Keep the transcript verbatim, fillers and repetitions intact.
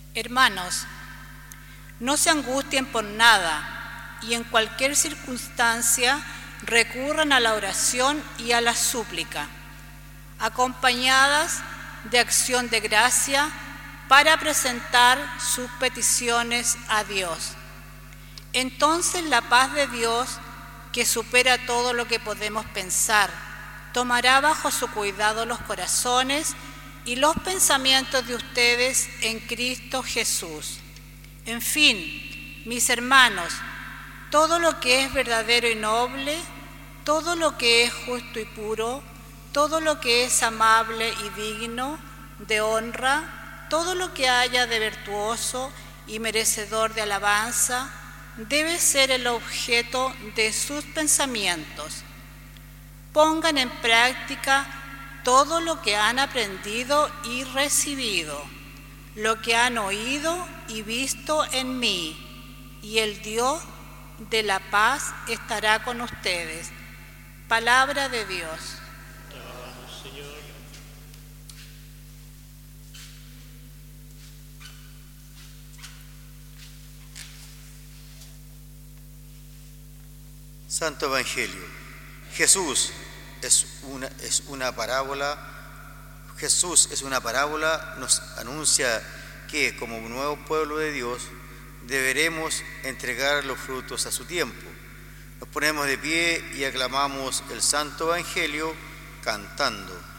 Hermanos, no se angustien por nada y en cualquier circunstancia recurran a la oración y a la súplica, acompañadas de acción de gracia para presentar sus peticiones a Dios. Entonces la paz de Dios, que supera todo lo que podemos pensar, tomará bajo su cuidado los corazones y los pensamientos de ustedes en Cristo Jesús. En fin, mis hermanos, todo lo que es verdadero y noble, todo lo que es justo y puro, todo lo que es amable y digno de honra, todo lo que haya de virtuoso y merecedor de alabanza, debe ser el objeto de sus pensamientos. Pongan en práctica todo lo que han aprendido y recibido, lo que han oído y visto en mí, y el Dios de la paz estará con ustedes. Palabra de Dios. Te alabamos, Señor. Santo Evangelio. Jesús es una, es una parábola. Jesús es una parábola, nos anuncia que como nuevo pueblo de Dios deberemos entregar los frutos a su tiempo. Nos ponemos de pie y aclamamos el Santo Evangelio cantando.